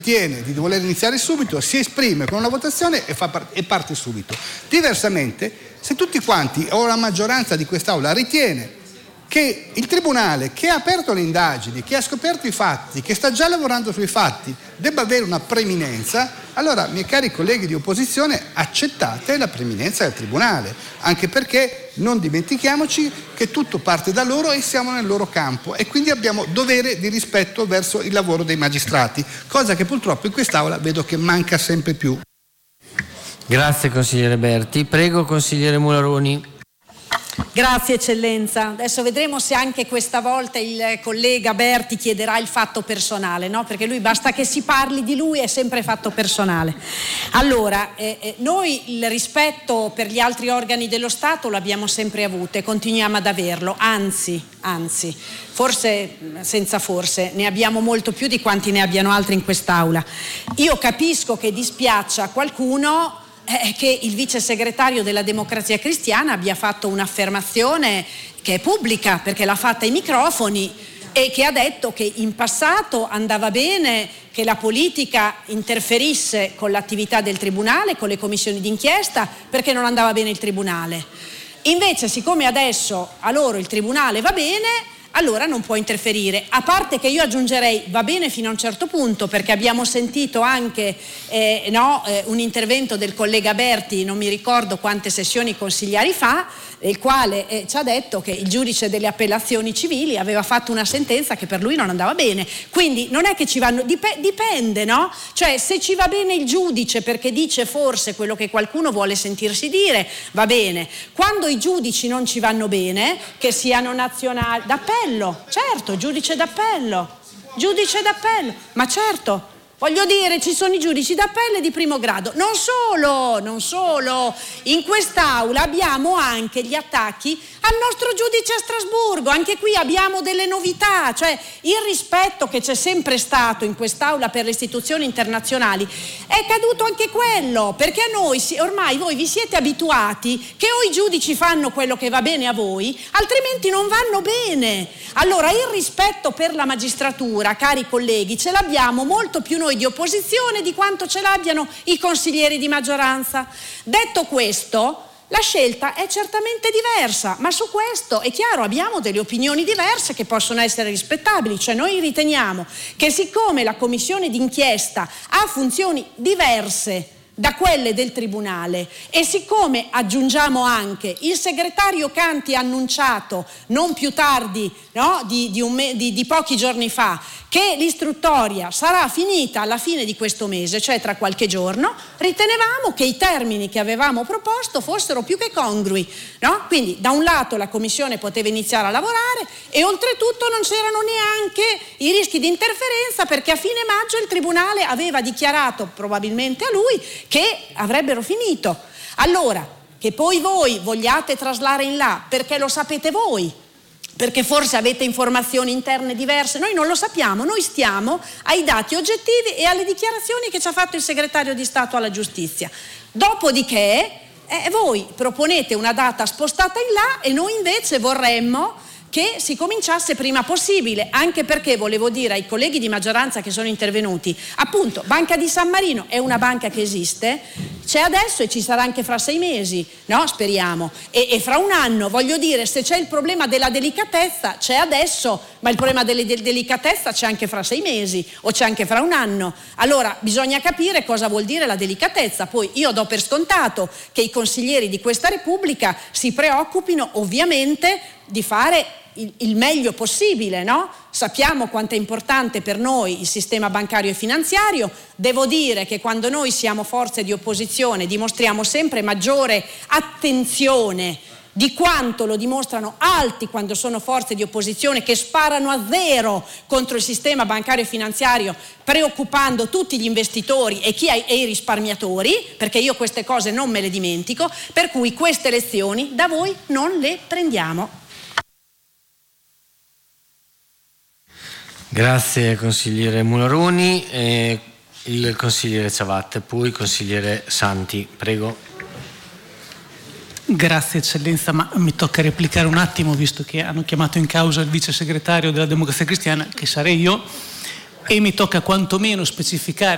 ritiene di voler iniziare subito, si esprime con una votazione e parte subito. Diversamente, se tutti quanti o la maggioranza di quest'Aula ritiene che il Tribunale, che ha aperto le indagini, che ha scoperto i fatti, che sta già lavorando sui fatti, debba avere una preminenza, allora, miei cari colleghi di opposizione, accettate la preminenza del Tribunale, anche perché non dimentichiamoci che tutto parte da loro e siamo nel loro campo e quindi abbiamo dovere di rispetto verso il lavoro dei magistrati, cosa che purtroppo in quest'Aula vedo che manca sempre più. Grazie consigliere Berti. Prego consigliere Mularoni. Grazie eccellenza. Adesso vedremo se anche questa volta il collega Berti chiederà il fatto personale, no? Perché lui basta che si parli di lui, è sempre fatto personale. Allora, noi il rispetto per gli altri organi dello Stato lo abbiamo sempre avuto e continuiamo ad averlo, anzi, forse, senza forse, ne abbiamo molto più di quanti ne abbiano altri in quest'Aula. Io capisco che dispiaccia a qualcuno che il vice segretario della Democrazia Cristiana abbia fatto un'affermazione che è pubblica, perché l'ha fatta ai microfoni, e che ha detto che in passato andava bene che la politica interferisse con l'attività del Tribunale, con le commissioni d'inchiesta, perché non andava bene il Tribunale. Invece, siccome adesso a loro il Tribunale va bene, allora non può interferire, a parte che io aggiungerei va bene fino a un certo punto, perché abbiamo sentito anche un intervento del collega Berti, non mi ricordo quante sessioni consigliari fa, il quale ci ha detto che il giudice delle appellazioni civili aveva fatto una sentenza che per lui non andava bene, quindi non è che ci vanno, dipende, no? Cioè, se ci va bene il giudice perché dice forse quello che qualcuno vuole sentirsi dire, va bene. Quando i giudici non ci vanno bene, che siano nazionali, d'appello, certo, giudice d'appello, ma certo, voglio dire, ci sono i giudici d'appello e di primo grado. Non solo, in quest'Aula abbiamo anche gli attacchi al nostro giudice a Strasburgo, anche qui abbiamo delle novità, cioè il rispetto che c'è sempre stato in quest'Aula per le istituzioni internazionali è caduto anche quello, perché a noi ormai voi vi siete abituati che o i giudici fanno quello che va bene a voi, altrimenti non vanno bene. Allora il rispetto per la magistratura, cari colleghi, ce l'abbiamo molto più noi di opposizione di quanto ce l'abbiano i consiglieri di maggioranza. Detto questo, la scelta è certamente diversa, ma su questo è chiaro, abbiamo delle opinioni diverse che possono essere rispettabili, cioè noi riteniamo che siccome la commissione d'inchiesta ha funzioni diverse da quelle del Tribunale e siccome aggiungiamo anche il segretario Canti ha annunciato non più tardi di pochi giorni fa che l'istruttoria sarà finita alla fine di questo mese, cioè tra qualche giorno, ritenevamo che i termini che avevamo proposto fossero più che congrui, no? Quindi da un lato la Commissione poteva iniziare a lavorare e oltretutto non c'erano neanche i rischi di interferenza, perché a fine maggio il Tribunale aveva dichiarato, probabilmente a lui, che avrebbero finito. Allora, che poi voi vogliate traslare in là perché lo sapete voi, perché forse avete informazioni interne diverse, noi non lo sappiamo, noi stiamo ai dati oggettivi e alle dichiarazioni che ci ha fatto il segretario di Stato alla giustizia. Dopodiché voi proponete una data spostata in là e noi invece vorremmo che si cominciasse prima possibile, anche perché volevo dire ai colleghi di maggioranza che sono intervenuti, appunto, Banca di San Marino è una banca che esiste, c'è adesso e ci sarà anche fra 6 mesi, no? Speriamo, e fra un anno, voglio dire, se c'è il problema della delicatezza c'è adesso, ma il problema della delicatezza c'è anche fra 6 mesi o c'è anche fra un anno. Allora bisogna capire cosa vuol dire la delicatezza. Poi io do per scontato che i consiglieri di questa Repubblica si preoccupino ovviamente di fare il meglio possibile, no? Sappiamo quanto è importante per noi il sistema bancario e finanziario. Devo dire che quando noi siamo forze di opposizione dimostriamo sempre maggiore attenzione di quanto lo dimostrano altri quando sono forze di opposizione che sparano a zero contro il sistema bancario e finanziario, preoccupando tutti gli investitori e i risparmiatori, perché io queste cose non me le dimentico, per cui queste lezioni da voi non le prendiamo. Grazie consigliere Mularoni. Il consigliere Ciavatte, poi il consigliere Santi, prego. Grazie eccellenza, ma mi tocca replicare un attimo, visto che hanno chiamato in causa il vice segretario della Democrazia Cristiana, che sarei io, e mi tocca quantomeno specificare